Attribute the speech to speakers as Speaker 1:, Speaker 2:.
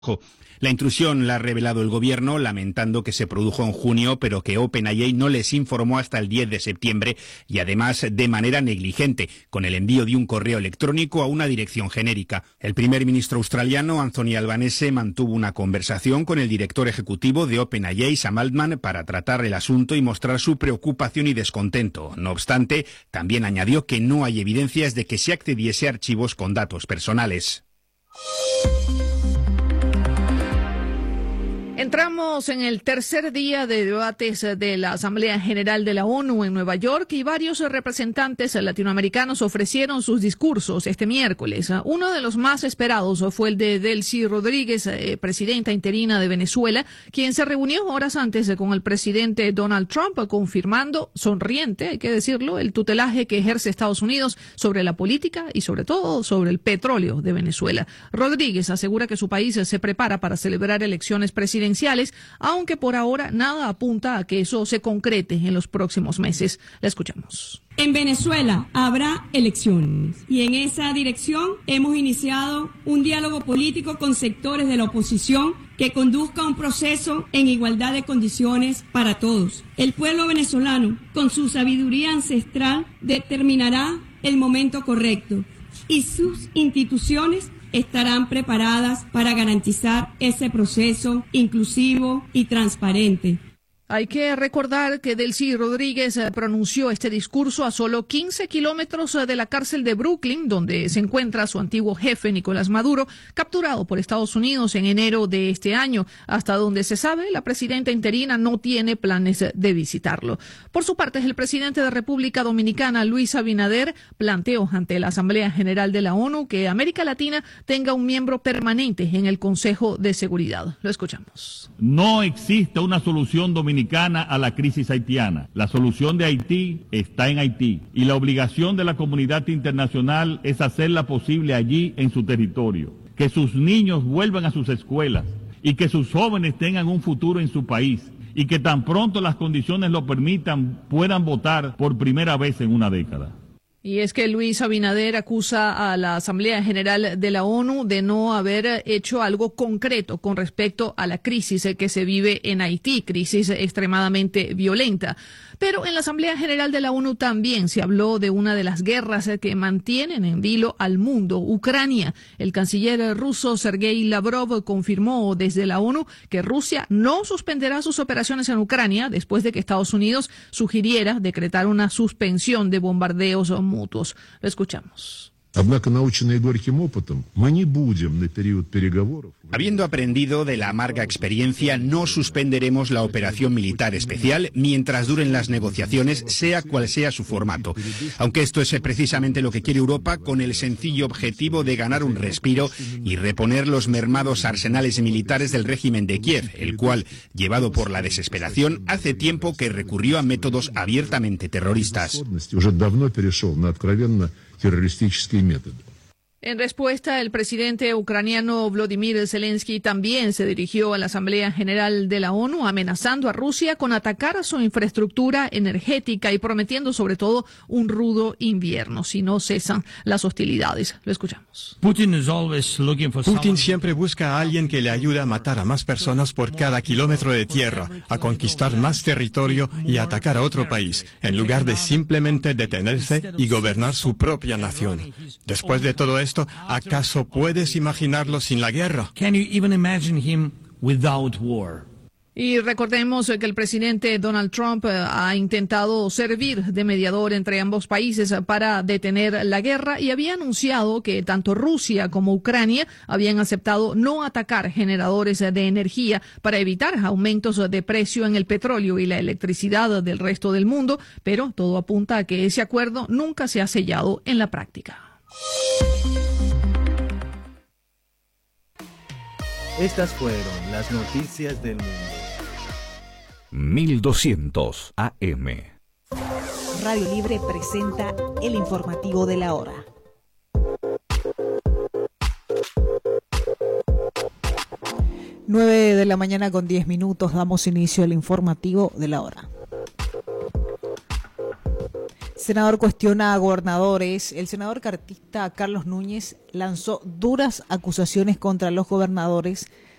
Speaker 1: La intrusión la ha revelado el gobierno, lamentando que se produjo en junio, pero que OpenAI no les informó hasta el 10 de septiembre y además de manera negligente, con el envío de un correo electrónico a una dirección genérica. El primer ministro australiano, Anthony Albanese, mantuvo una conversación con el director ejecutivo de OpenAI, Sam Altman, para tratar el asunto y mostrar su preocupación y descontento. No obstante, también añadió que no hay evidencias de que se accediese a archivos con datos personales.
Speaker 2: Entramos en el tercer día de debates de la Asamblea General de la ONU en Nueva York y varios representantes latinoamericanos ofrecieron sus discursos este miércoles. Uno de los más esperados fue el de Delcy Rodríguez, presidenta interina de Venezuela, quien se reunió horas antes con el presidente Donald Trump, confirmando, sonriente, hay que decirlo, el tutelaje que ejerce Estados Unidos sobre la política y sobre todo sobre el petróleo de Venezuela. Rodríguez asegura que su país se prepara para celebrar elecciones presidenciales, aunque por ahora nada apunta a que eso se concrete en los próximos meses. La escuchamos.
Speaker 3: En Venezuela habrá elecciones y en esa dirección hemos iniciado un diálogo político con sectores de la oposición que conduzca un proceso en igualdad de condiciones para todos. El pueblo venezolano, con su sabiduría ancestral, determinará el momento correcto y sus instituciones estarán preparadas para garantizar ese proceso inclusivo y transparente.
Speaker 2: Hay que recordar que Delcy Rodríguez pronunció este discurso a solo 15 kilómetros de la cárcel de Brooklyn, donde se encuentra su antiguo jefe, Nicolás Maduro, capturado por Estados Unidos en enero de este año. Hasta donde se sabe, la presidenta interina no tiene planes de visitarlo. Por su parte, el presidente de República Dominicana, Luis Abinader, planteó ante la Asamblea General de la ONU que América Latina tenga un miembro permanente en el Consejo de Seguridad. Lo escuchamos.
Speaker 4: No existe una solución dominicana a la crisis haitiana. La solución de Haití está en Haití y la obligación de la comunidad internacional es hacerla posible allí en su territorio. Que sus niños vuelvan a sus escuelas y que sus jóvenes tengan un futuro en su país y que tan pronto las condiciones lo permitan puedan votar por primera vez en una década.
Speaker 2: Y es que Luis Abinader acusa a la Asamblea General de la ONU de no haber hecho algo concreto con respecto a la crisis que se vive en Haití, crisis extremadamente violenta. Pero en la Asamblea General de la ONU también se habló de una de las guerras que mantienen en vilo al mundo, Ucrania. El canciller ruso Sergei Lavrov confirmó desde la ONU que Rusia no suspenderá sus operaciones en Ucrania después de que Estados Unidos sugiriera decretar una suspensión de bombardeos mutuos. Lo escuchamos.
Speaker 1: Habiendo aprendido de la amarga experiencia, no suspenderemos la operación militar especial mientras duren las negociaciones, sea cual sea su formato. Aunque esto es precisamente lo que quiere Europa, con el sencillo objetivo de ganar un respiro y reponer los mermados arsenales militares del régimen de Kiev, el cual, llevado por la desesperación, hace tiempo que recurrió a métodos abiertamente terroristas.
Speaker 2: En respuesta, el presidente ucraniano Volodymyr Zelensky también se dirigió a la Asamblea General de la ONU amenazando a Rusia con atacar a su infraestructura energética y prometiendo sobre todo un rudo invierno si no cesan las hostilidades. Lo escuchamos.
Speaker 5: Putin siempre busca a alguien que le ayude a matar a más personas por cada kilómetro de tierra, a conquistar más territorio y a atacar a otro país, en lugar de simplemente detenerse y gobernar su propia nación. Después de todo esto, ¿acaso puedes imaginarlo sin la guerra?
Speaker 2: Y recordemos que el presidente Donald Trump ha intentado servir de mediador entre ambos países para detener la guerra y había anunciado que tanto Rusia como Ucrania habían aceptado no atacar generadores de energía para evitar aumentos de precio en el petróleo y la electricidad del resto del mundo, pero todo apunta a que ese acuerdo nunca se ha sellado en la práctica.
Speaker 6: Estas fueron las noticias del mundo.
Speaker 7: 1200 AM.
Speaker 8: Radio Libre presenta el informativo de la hora. Nueve de la mañana con 10 minutos damos inicio al informativo de la hora. Senador cuestiona a gobernadores. El senador cartista Carlos Núñez lanzó duras acusaciones contra los gobernadores